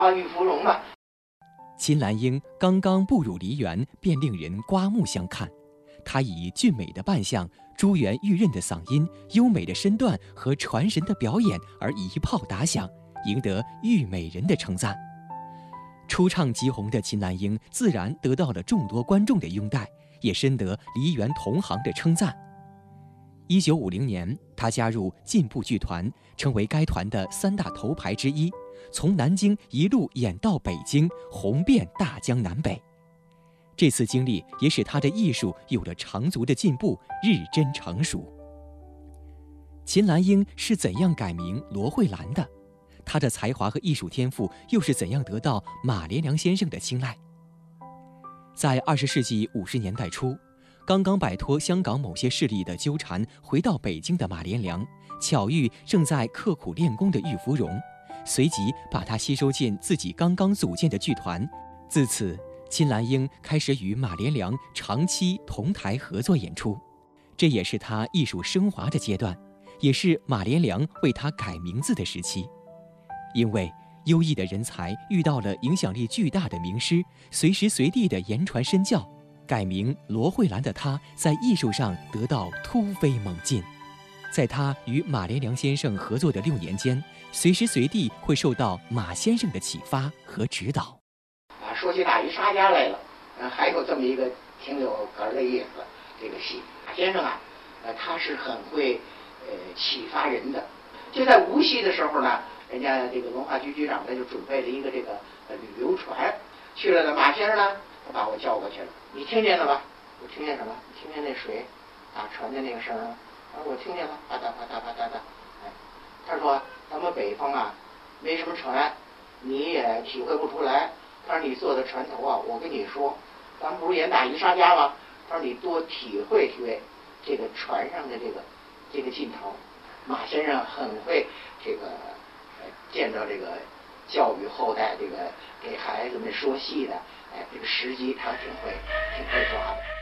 啊，玉芙蓉嘛。 秦兰英刚刚步入梨园，便令人刮目相看。她以俊美的扮相、珠圆玉润的嗓音、优美的身段和传神的表演而一炮打响，赢得玉美人的称赞。初唱即红的秦兰英自然得到了众多观众的拥戴，也深得梨园同行的称赞。1950年，她加入进步剧团，成为该团的3大头牌之一，从南京一路演到北京，红遍大江南北。这次经历也使她的艺术有了长足的进步，日臻成熟。秦兰英是怎样改名罗慧兰的？她的才华和艺术天赋又是怎样得到马连良先生的青睐？在20世纪50年代初，刚刚摆脱香港某些势力的纠缠，回到北京的马连良，巧遇正在刻苦练功的玉芙蓉，随即把她吸收进自己刚刚组建的剧团。自此，秦兰英开始与马连良长期同台合作演出，这也是她艺术升华的阶段，也是马连良为她改名字的时期。因为优异的人才遇到了影响力巨大的名师，随时随地的言传身教，改名罗慧兰的她在艺术上得到突飞猛进。在她与马连良先生合作的6年间，随时随地会受到马先生的启发和指导。 说起大鱼沙家来了，还有这么一个挺有哏的意思，这个戏马先生啊，他是很会启发人的。就在无锡的时候呢，人家这个文化局局长呢就准备了一个这个旅游船，去了呢，马先生呢，他把我叫过去了，你听见了吧？我听见什么？你听见那水打船的那个声吗？我听见了，啪嗒啪嗒啪嗒的。他说咱们北方啊，没什么船，你也体会不出来。他说你坐在船头啊，我跟你说，咱们不是演大鱼沙家吗？他说你多体会体会这个船上的这个劲头。马先生很会这个见到这个教育后代，这个给孩子们说戏的，这个时机他挺会抓的。